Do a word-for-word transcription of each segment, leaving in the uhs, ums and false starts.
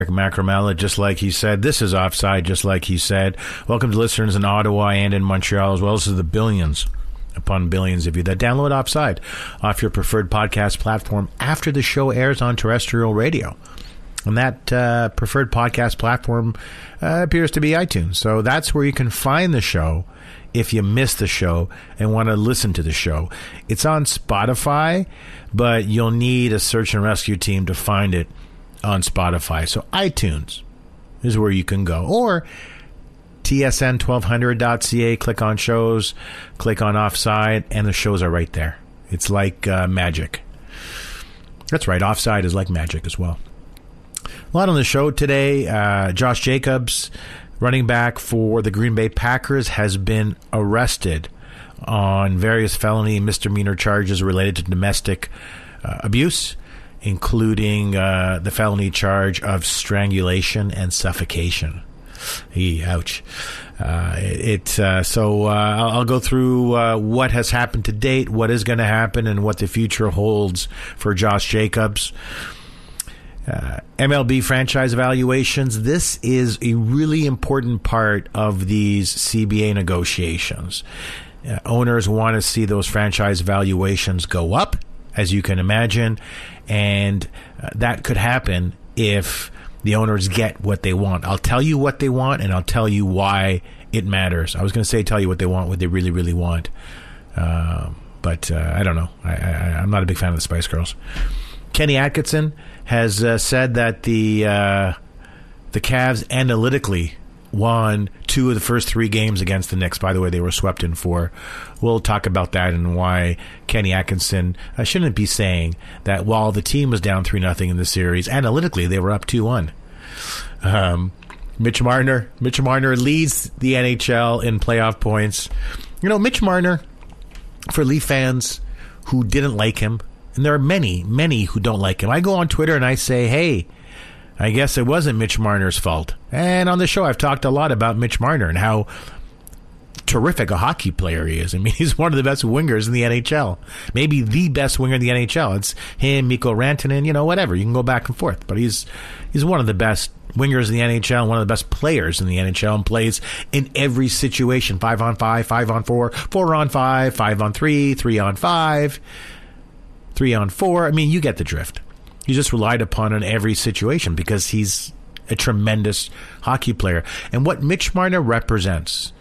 Macramella, just like he said. This is Offside, just like he said. Welcome to listeners in Ottawa and in Montreal, as well as to the billions upon billions of you that download Offside off your preferred podcast platform after the show airs on terrestrial radio. And that uh, preferred podcast platform uh, appears to be iTunes. So that's where you can find the show if you missed the show and want to listen to the show. It's on Spotify, but you'll need a search and rescue team to find it on Spotify. So iTunes is where you can go. Or T S N twelve hundred dot C A, click on shows, click on Offside, and the shows are right there. It's like uh, magic. That's right, Offside is like magic as well. A lot on the show today. Uh, Josh Jacobs, running back for the Green Bay Packers, has been arrested on various felony misdemeanor charges related to domestic uh, abuse, including uh, the felony charge of strangulation and suffocation. Eee, ouch. Uh, it uh, so uh, I'll, I'll go through uh, what has happened to date, what is going to happen, and what the future holds for Josh Jacobs. Uh, M L B franchise evaluations. This is a really important part of these C B A negotiations. Uh, owners want to see those franchise valuations go up, as you can imagine, and uh, that could happen if the owners get what they want. I'll tell you what they want, and I'll tell you why it matters. I was going to say tell you what they want, what they really, really want. Uh, but uh, I don't know. I, I, I'm not a big fan of the Spice Girls. Kenny Atkinson has uh, said that the uh, the Cavs analytically won two of the first three games against the Knicks. By the way, they were swept in four. We'll talk about that and why Kenny Atkinson uh, shouldn't be saying that while the team was down three nothing in the series, analytically they were up two one. Um, Mitch Marner. Mitch Marner leads the N H L in playoff points. You know, Mitch Marner, for Leaf fans who didn't like him, and there are many, many who don't like him. I go on Twitter and I say, hey, I guess it wasn't Mitch Marner's fault. And on the show, I've talked a lot about Mitch Marner and how terrific a hockey player he is. I mean, he's one of the best wingers in the N H L. Maybe the best winger in the N H L. It's him, Mikko Rantanen, you know, whatever. You can go back and forth. But he's he's one of the best wingers in the N H L, one of the best players in the N H L, and plays in every situation. Five on five, five on four, four on five, five on three, three on five. Three on four. I mean, you get the drift. He's just relied upon in every situation because he's a tremendous hockey player. And what Mitch Marner represents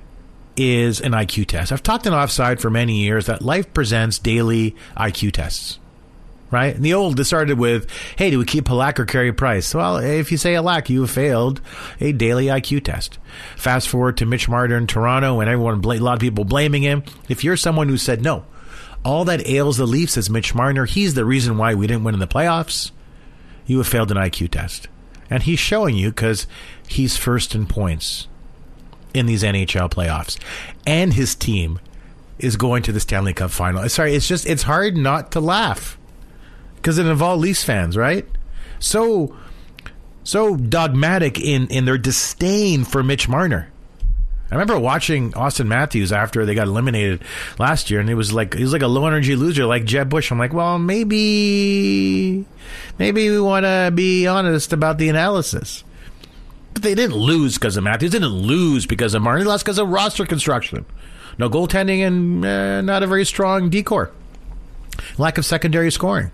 is an I Q test. I've talked in Offside for many years that life presents daily I Q tests, right? And the old, this started with, hey, do we keep Halak or Carey Price? Well, if you say Halak, you have failed a daily I Q test. Fast forward to Mitch Marner in Toronto, and everyone, a lot of people blaming him. If you're someone who said, no, all that ails the Leafs is Mitch Marner, he's the reason why we didn't win in the playoffs, you have failed an I Q test. And he's showing you because he's first in points in these N H L playoffs. And his team is going to the Stanley Cup final. Sorry, it's just, it's hard not to laugh because it involved Leafs fans, right? So, so dogmatic in, in their disdain for Mitch Marner. I remember watching Austin Matthews after they got eliminated last year, and it was like he was like a low energy loser, like Jeb Bush. I'm like, well, maybe, maybe we want to be honest about the analysis. But they didn't lose because of Matthews. They didn't lose because of Martin. They lost because of roster construction, no goaltending, and uh, not a very strong decor, lack of secondary scoring.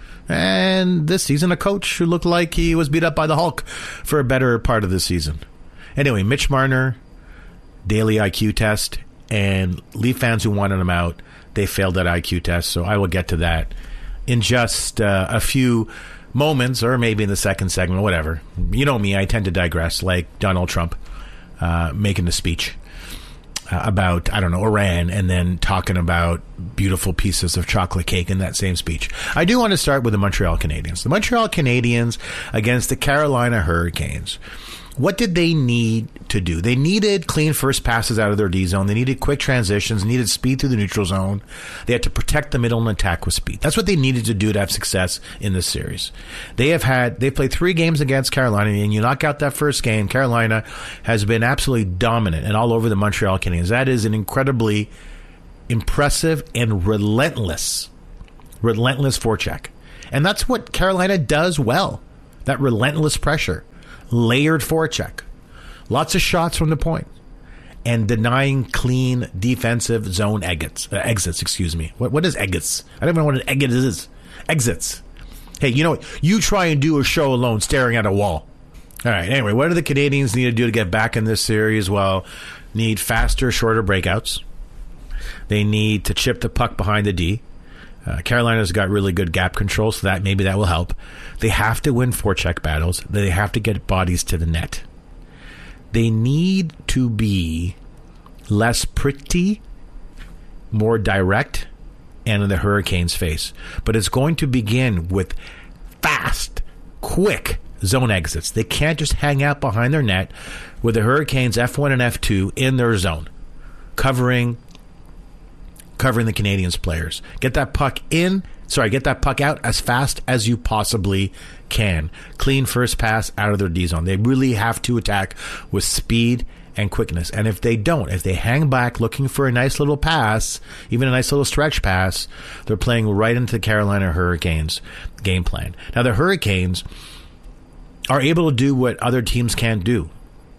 And this season, a coach who looked like he was beat up by the Hulk for a better part of the season. Anyway, Mitch Marner, daily I Q test, and Leaf fans who wanted him out, they failed that I Q test. So I will get to that in just uh, a few moments, or maybe in the second segment, whatever. You know me, I tend to digress, like Donald Trump uh, making a speech uh, about, I don't know, Iran, and then talking about beautiful pieces of chocolate cake in that same speech. I do want to start with the Montreal Canadiens. The Montreal Canadiens against the Carolina Hurricanes. What did they need to do? They needed clean first passes out of their D zone. They needed quick transitions, needed speed through the neutral zone. They had to protect the middle and attack with speed. That's what they needed to do to have success in this series. They have had, they played three games against Carolina, and you knock out that first game, Carolina has been absolutely dominant and all over the Montreal Canadiens. That is an incredibly impressive and relentless, relentless forecheck. And that's what Carolina does well. that relentless pressure, layered forecheck, lots of shots from the point, and denying clean defensive zone exits. Uh, exits, excuse me. What what is exits? I don't even know what an exit is. Exits. Hey, you know what? You try and do a show alone staring at a wall. All right, anyway, what do the Canadians need to do to get back in this series? Well, need faster, shorter breakouts. They need to chip the puck behind the D. Uh, Carolina's got really good gap control, so that maybe that will help. They have to win forecheck battles. They have to get bodies to the net. They need to be less pretty, more direct, and in the Hurricanes' face. But it's going to begin with fast, quick zone exits. They can't just hang out behind their net with the Hurricanes F one and F two in their zone, covering covering the Canadians players. Get that puck in, sorry, get that puck out as fast as you possibly can. Clean first pass out of their D zone. They really have to attack with speed and quickness. And if they don't, if they hang back looking for a nice little pass, even a nice little stretch pass, they're playing right into the Carolina Hurricanes game plan. Now, the Hurricanes are able to do what other teams can't do,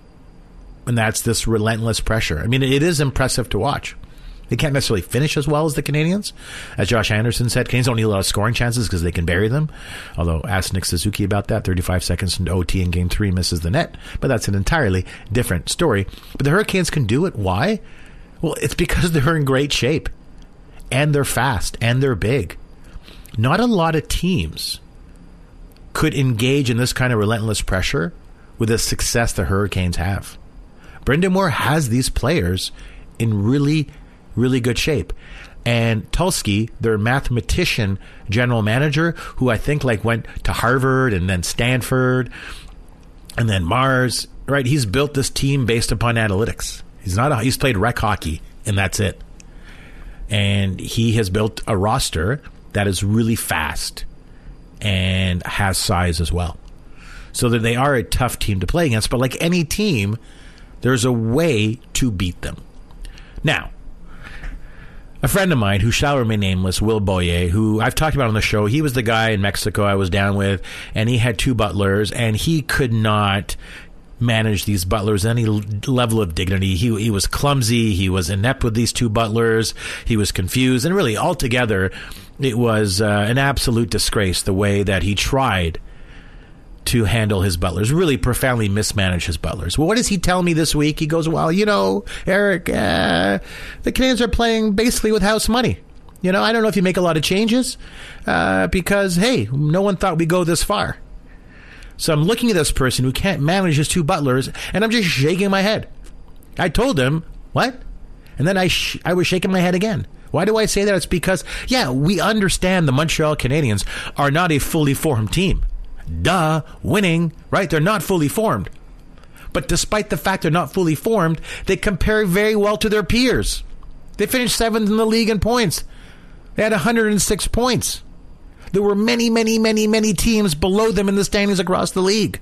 and that's this relentless pressure. I mean, it is impressive to watch. They can't necessarily finish as well as the Canadians. As Josh Anderson said, Canadians don't need a lot of scoring chances because they can bury them. Although, ask Nick Suzuki about that. thirty-five seconds into O T in game three, misses the net. But that's an entirely different story. But the Hurricanes can do it. Why? Well, it's because they're in great shape. And they're fast. And they're big. Not a lot of teams could engage in this kind of relentless pressure with the success the Hurricanes have. Brendan Moore has these players in really, really good shape. And Tulsky, their mathematician general manager, who I think like went to Harvard and then Stanford and then Mars, right? He's built this team based upon analytics. He's not a, he's played rec hockey and that's it. And he has built a roster that is really fast and has size as well. So that they are a tough team to play against. But like any team, there's a way to beat them. Now, a friend of mine who shall remain nameless, Will Boyer, who I've talked about on the show, he was the guy in Mexico I was down with, and he had two butlers, and he could not manage these butlers any level of dignity. He he was clumsy. He was inept with these two butlers. He was confused. And really, altogether, it was uh, an absolute disgrace the way that he tried to handle his butlers, really profoundly mismanage his butlers. Well, what does he tell me this week? He goes, well, you know, Eric, uh, the Canadians are playing basically with house money. You know, I don't know if you make a lot of changes uh, because, hey, no one thought we'd go this far. So I'm looking at this person who can't manage his two butlers, and I'm just shaking my head. I told him, what? And then I sh- I was shaking my head again. Why do I say that? It's because, yeah, we understand the Montreal Canadiens are not a fully formed team. Duh, winning, right? They're not fully formed. But despite the fact they're not fully formed, they compare very well to their peers. They finished seventh in the league in points. They had one hundred six points. There were many, many, many, many teams below them in the standings across the league.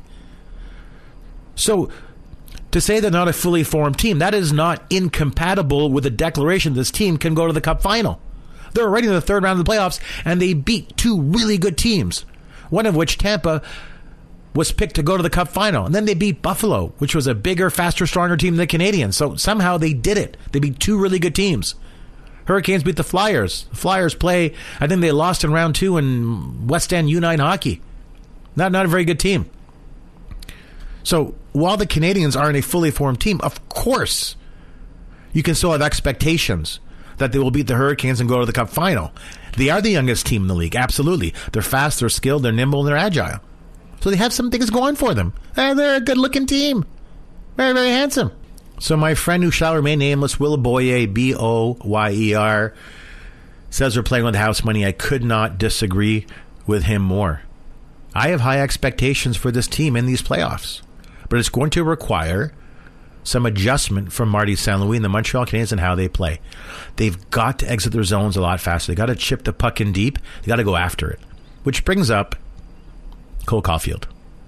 So, to say they're not a fully formed team, that is not incompatible with the declaration this team can go to the Cup final. They're already in the third round of the playoffs, and they beat two really good teams, one of which, Tampa, was picked to go to the Cup final. And then they beat Buffalo, which was a bigger, faster, stronger team than the Canadiens. So somehow they did it. They beat two really good teams. Hurricanes beat the Flyers. The Flyers play, I think they lost in round two in West End U nine hockey. Not, not a very good team. So while the Canadiens aren't a fully formed team, of course, you can still have expectations that they will beat the Hurricanes and go to the Cup final. They are the youngest team in the league, absolutely. They're fast, they're skilled, they're nimble, and they're agile. So they have some things going for them. And they're a good-looking team. Very, very handsome. So my friend who shall remain nameless, Will Boyer, B O Y E R, says we're playing with house money. I could not disagree with him more. I have high expectations for this team in these playoffs. But it's going to require some adjustment from Marty Saint Louis and the Montreal Canadiens and how they play. They've got to exit their zones a lot faster. They've got to chip the puck in deep. They've got to go after it. Which brings up Cole Caulfield.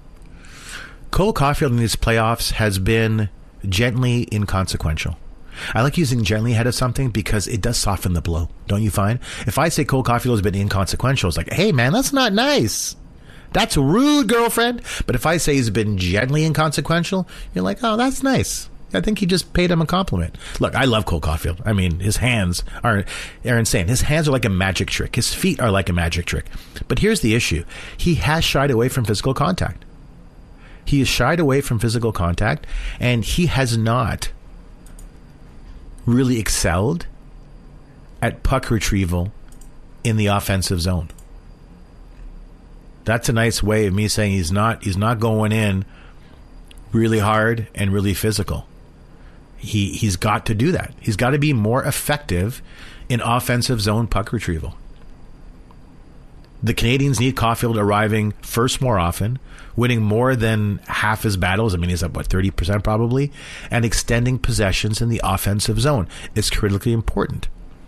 Cole Caulfield in these playoffs has been gently inconsequential. I like using gently ahead of something because it does soften the blow, don't you find? If I say Cole Caulfield has been inconsequential, it's like, hey, man, that's not nice. That's rude, girlfriend. But if I say he's been gently inconsequential, you're like, oh, that's nice. I think he just paid him a compliment. Look, I love Cole Caulfield. I mean, his hands are, are insane. His hands are like a magic trick. His feet are like a magic trick. But here's the issue. He has shied away from physical contact. He has shied away from physical contact, and he has not really excelled at puck retrieval in the offensive zone. That's a nice way of me saying he's not he's not going in really hard and really physical. He he's got to do that. He's got to be more effective in offensive zone puck retrieval. The Canadians need Caulfield arriving first more often, winning more than half his battles. I mean, he's at, what, thirty percent probably? And extending possessions in the offensive zone is critically important.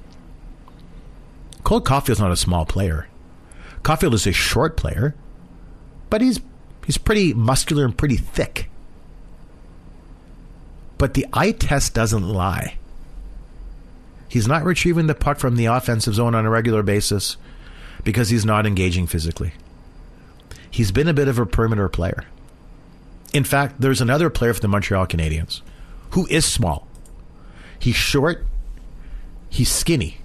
Cole Caulfield's not a small player. Caulfield is a short player, but he's he's pretty muscular and pretty thick. But the eye test doesn't lie. He's not retrieving the puck from the offensive zone on a regular basis because he's not engaging physically. He's been a bit of a perimeter player. In fact, there's another player for the Montreal Canadiens who is small. He's short. He's skinny.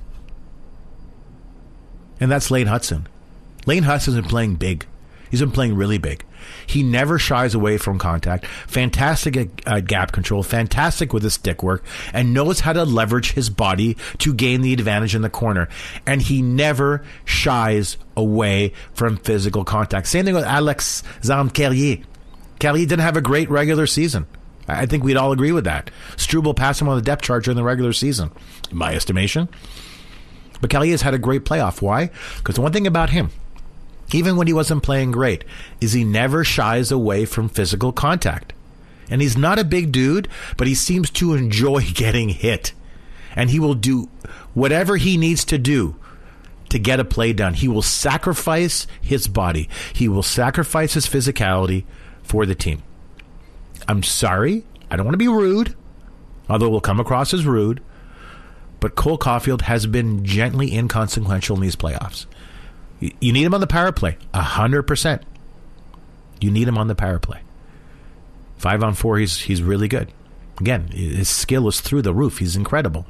And that's Lane Hutson. Lane Hudson's been playing big. He's been playing really big. He never shies away from contact. Fantastic at uh, gap control. Fantastic with his stick work. And knows how to leverage his body to gain the advantage in the corner. And he never shies away from physical contact. Same thing with Alexandre Carrier. Carrier didn't have a great regular season. I think we'd all agree with that. Struble passed him on the depth chart during the regular season, in my estimation. But Carrier's had a great playoff. Why? Because the one thing about him, even when he wasn't playing great, is he never shies away from physical contact. And he's not a big dude, but he seems to enjoy getting hit. And he will do whatever he needs to do to get a play done. He will sacrifice his body. He will sacrifice his physicality for the team. I'm sorry. I don't want to be rude, although it will come across as rude. But Cole Caulfield has been gently inconsequential in these playoffs. You need him on the power play, one hundred percent. You need him on the power play. Five on four, he's he's really good. Again, his skill is through the roof. He's incredible.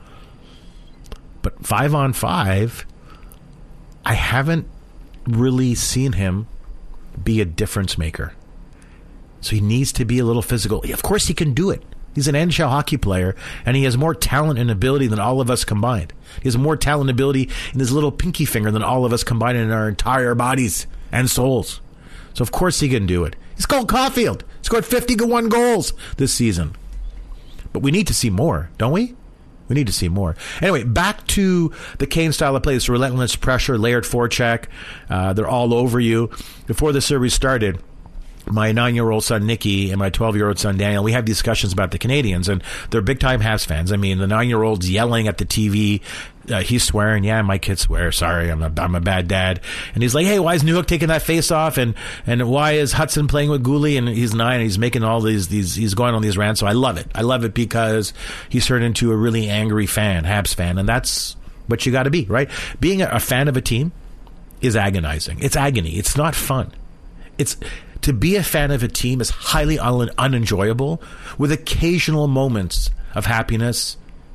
But five on five, I haven't really seen him be a difference maker. So he needs to be a little physical. Of course he can do it. He's an N H L hockey player, and he has more talent and ability than all of us combined. He has more talent and ability in his little pinky finger than all of us combined in our entire bodies and souls. So of course he can do it. He's Cole Caulfield. He scored fifty-one goals this season. But we need to see more, don't we? We need to see more. Anyway, back to the Kane style of play. It's relentless pressure, layered forecheck. Uh, they're all over you. Before the series started, my nine-year-old son, Nicky, and my twelve-year-old son, Daniel, we have discussions about the Canadians, and they're big-time Habs fans. I mean, the nine-year-old's yelling at the T V. Uh, he's swearing, yeah, my kid swears. Sorry, I'm a, I'm a bad dad. And he's like, hey, why is Newhook taking that face off? And, and why is Hudson playing with Gooley? And he's nine, and he's making all these, these, he's going on these rants. So I love it. I love it because he's turned into a really angry fan, Habs fan. And that's what you got to be, right? Being a, a fan of a team is agonizing. It's agony. It's not fun. It's... To be a fan of a team is highly un- unenjoyable, with occasional moments of happiness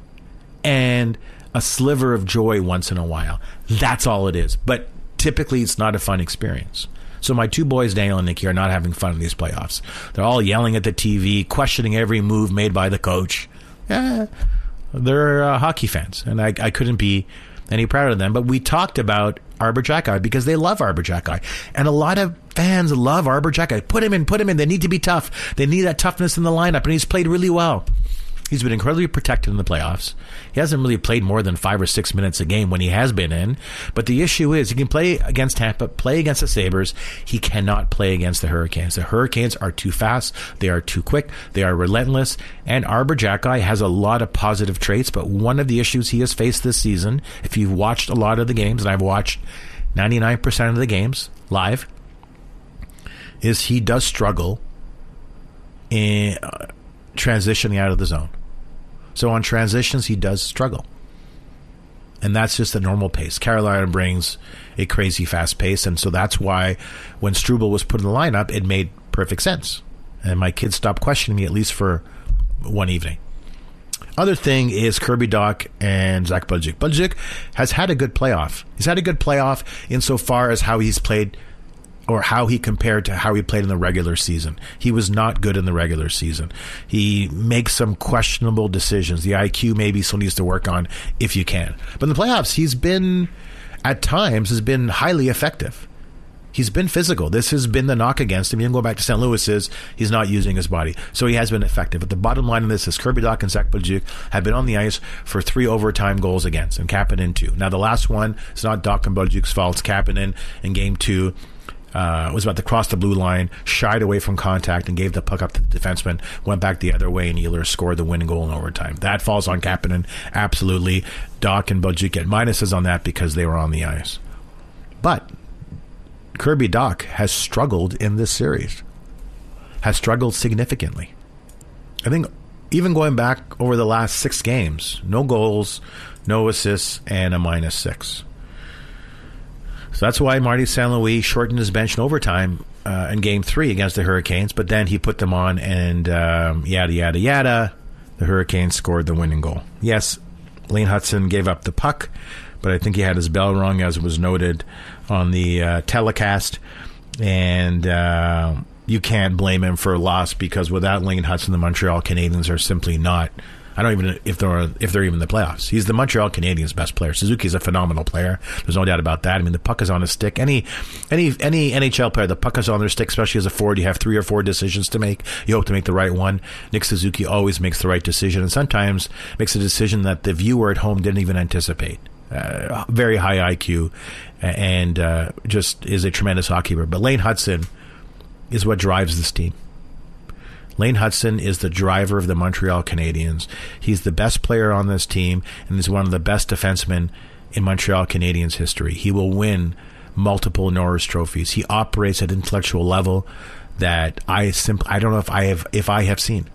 and a sliver of joy once in a while. That's all it is. But typically, it's not a fun experience. So my two boys, Daniel and Nicky, are not having fun in these playoffs. They're all yelling at the T V, questioning every move made by the coach. Yeah, they're uh, hockey fans, and I, I couldn't be any prouder of them. But we talked about Arber Xhekaj because they love Arber Xhekaj. And a lot of fans love Arber Xhekaj. Put him in, put him in. They need to be tough. They need that toughness in the lineup. And he's played really well. He's been incredibly protected in the playoffs. He hasn't really played more than five or six minutes a game when he has been in. But the issue is he can play against Tampa, play against the Sabres. He cannot play against the Hurricanes. The Hurricanes are too fast. They are too quick. They are relentless. And Arber Xhekaj has a lot of positive traits. But one of the issues he has faced this season, if you've watched a lot of the games, and I've watched ninety-nine percent of the games live, is he does struggle in uh, transitioning out of the zone. So on transitions, he does struggle. And that's just the normal pace. Carolina brings a crazy fast pace, and so that's why when Struble was put in the lineup, it made perfect sense. And my kids stopped questioning me, at least for one evening. Other thing is Kirby Dach and Zach Budzik. Budzik has had a good playoff. He's had a good playoff insofar as how he's played, or how he compared to how he played in the regular season. He was not good in the regular season. He makes some questionable decisions. The I Q maybe still needs to work on if you can. But in the playoffs, he's been, at times, has been highly effective. He's been physical. This has been the knock against him. You can go back to Saint Louis, is he's not using his body. So he has been effective. But the bottom line of this is Kirby Dach and Zach Budzik have been on the ice for three overtime goals against, and Kapanen two. Now, the last one, it's not Dach and Budzik's fault. It's Kapanen in game two. Uh, was about to cross the blue line, shied away from contact, and gave the puck up to the defenseman, went back the other way, and Ehlers scored the winning goal in overtime. That falls on Kapanen, absolutely. Dach and Budzik get minuses on that because they were on the ice. But Kirby Dach has struggled in this series, has struggled significantly. I think even going back over the last six games, no goals, no assists, and a minus six. So that's why Marty Saint Louis shortened his bench in overtime uh, in game three against the Hurricanes, but then he put them on and um, yada, yada, yada. The Hurricanes scored the winning goal. Yes, Lane Hutson gave up the puck, but I think he had his bell rung, as was noted on the uh, telecast, and uh, you can't blame him for a loss, because without Lane Hutson, the Montreal Canadiens are simply not, I don't even know if they're if they're even in the playoffs. He's the Montreal Canadiens' best player. Suzuki's a phenomenal player. There's no doubt about that. I mean, the puck is on his stick. Any any any N H L player, the puck is on their stick, especially as a forward. You have three or four decisions to make. You hope to make the right one. Nick Suzuki always makes the right decision, and sometimes makes a decision that the viewer at home didn't even anticipate. Uh, very high I Q, and uh, just is a tremendous hockey player. But Lane Hutson is what drives this team. Lane Hutson is the driver of the Montreal Canadiens. He's the best player on this team, and is one of the best defensemen in Montreal Canadiens history. He will win multiple Norris trophies. He operates at intellectual level that I simply I don't know if I have if I have seen.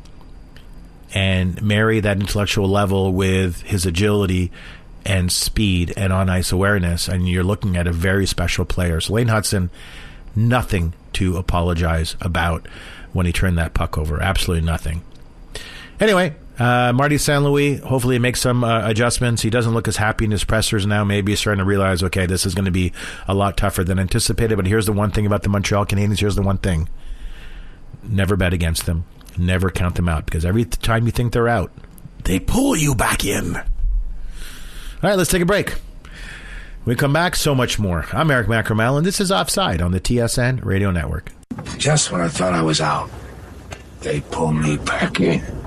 And marry that intellectual level with his agility and speed and on-ice awareness, and you're looking at a very special player. So Lane Hutson, nothing to apologize about when he turned that puck over. Absolutely nothing. Anyway, uh, Marty Saint Louis, hopefully he makes some uh, adjustments. He doesn't look as happy in his pressers now. Maybe he's starting to realize, okay, this is going to be a lot tougher than anticipated. But here's the one thing about the Montreal Canadiens. Here's the one thing. Never bet against them. Never count them out, because every time you think they're out, they pull you back in. All right, let's take a break. When we come back, so much more. I'm Eric Mackermel, and this is Offside on the T S N Radio Network. Just when I thought I was out, they pulled me back in.